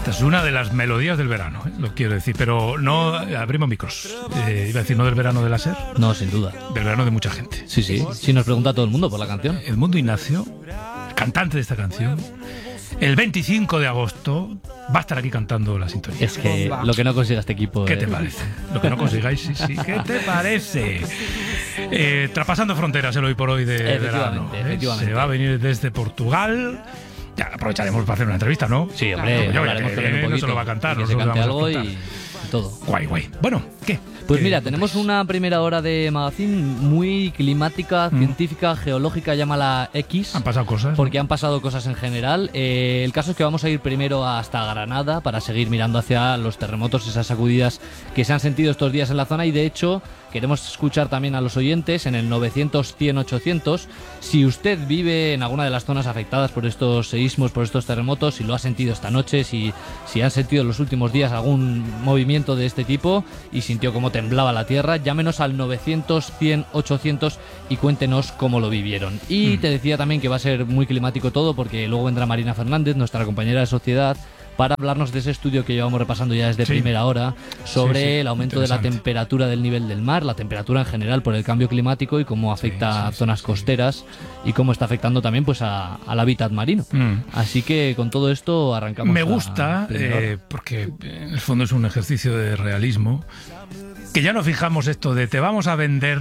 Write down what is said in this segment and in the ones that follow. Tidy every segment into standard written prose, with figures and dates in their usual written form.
Esta es una de las melodías del verano, lo quiero decir, pero no abrimos micros. Iba a decir, no del verano de la SER. No, sin duda. Del verano de mucha gente. Sí, sí. Sí, nos pregunta todo el mundo por la canción. Edmundo Ignacio, cantante de esta canción, el 25 de agosto va a estar aquí cantando la sintonía. Es que lo que no consiga este equipo... ¿Qué te parece? Lo que no consigáis, sí. ¿Qué te parece? Traspasando fronteras el hoy por hoy de verano. Efectivamente. Se va a venir desde Portugal. Ya aprovecharemos para hacer una entrevista, ¿no? Sí, hombre, hablaremos con él un poquito. No se lo va a cantar, que se cante algo y todo. Guay. Bueno, ¿qué? Pues mira, tenemos una primera hora de magazine muy climática, científica, geológica, llámala X. Han pasado cosas. Porque han pasado cosas en general. El caso es que vamos a ir primero hasta Granada para seguir mirando hacia los terremotos, esas sacudidas que se han sentido estos días en la zona, y de hecho queremos escuchar también a los oyentes en el 900-100-800 si usted vive en alguna de las zonas afectadas por estos seísmos, por estos terremotos, si lo ha sentido esta noche, si han sentido en los últimos días algún movimiento de este tipo y sintió cómo temblaba la tierra. Llámenos al 900-100-800 y cuéntenos cómo lo vivieron. Y te decía también que va a ser muy climático todo, porque luego vendrá Marina Fernández, nuestra compañera de Sociedad, para hablarnos de ese estudio que llevamos repasando ya desde primera hora sobre el aumento de la temperatura del nivel del mar, la temperatura en general por el cambio climático y cómo afecta a zonas costeras y cómo está afectando también pues al hábitat marino. Así que con todo esto arrancamos. Me gusta, porque en el fondo es un ejercicio de realismo. Que ya no fijamos esto de te vamos a vender.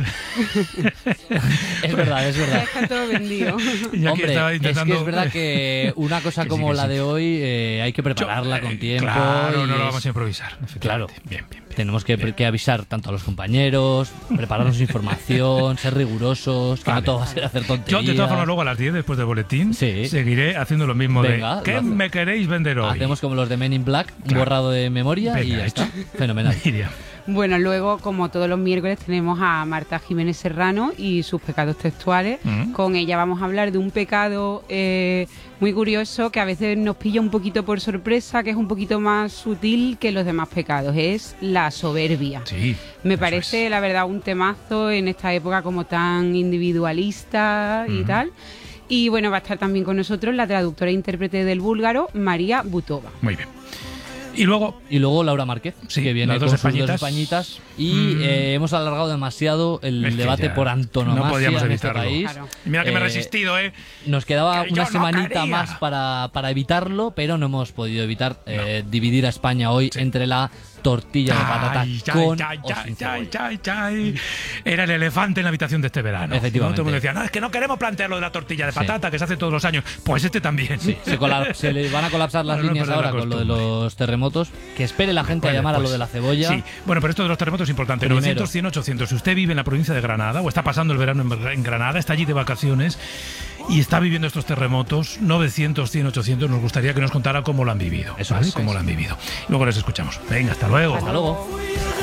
Es verdad. Ya está todo vendido. Hombre, es que es verdad que una cosa como la de hoy hay que prepararla con tiempo. Claro, no lo vamos a improvisar. Claro. Bien. Tenemos que avisar tanto a los compañeros, prepararnos información, ser rigurosos, que no todo va a ser hacer tonterías. Yo, de todas formas, luego a las 10, después del boletín, seguiré haciendo lo mismo. Venga, ¿qué me queréis vender hoy? Hacemos como los de Men in Black, un borrado de memoria. Venga, y ya está. Fenomenal. Bueno, luego, como todos los miércoles, tenemos a Marta Jiménez Serrano y sus pecados textuales. Con ella vamos a hablar de un pecado muy curioso que a veces nos pilla un poquito por sorpresa, que es un poquito más sutil que los demás pecados. Es la soberbia. Sí, me parece, la verdad, un temazo en esta época como tan individualista y tal. Y bueno, va a estar también con nosotros la traductora e intérprete del búlgaro, María Butova. Muy bien. Y luego Laura Márquez, que viene con sus dos españitas. Y hemos alargado demasiado el debate por antonomasia. No podíamos en este evitarlo. país. Claro. Mira que me he resistido, Nos quedaba una semanita más para evitarlo, pero no hemos podido evitar dividir a España hoy entre la tortilla de patata con o sin cebolla. Era el elefante en la habitación de este verano. Efectivamente. Todo el mundo decía, no, es que no queremos plantear lo de la tortilla de patata que se hace todos los años. Pues este también. Sí. Se le van a colapsar las líneas ahora con lo de los terremotos. Que espere la gente a llamar a lo de la cebolla. Sí, bueno, pero esto de los terremotos es importante. 900, 100, 800. Si usted vive en la provincia de Granada o está pasando el verano en Granada, está allí de vacaciones y está viviendo estos terremotos, 900, 100, 800, nos gustaría que nos contara cómo lo han vivido. Eso es. Cómo lo han vivido. Luego les escuchamos. Venga, hasta luego. Hasta luego.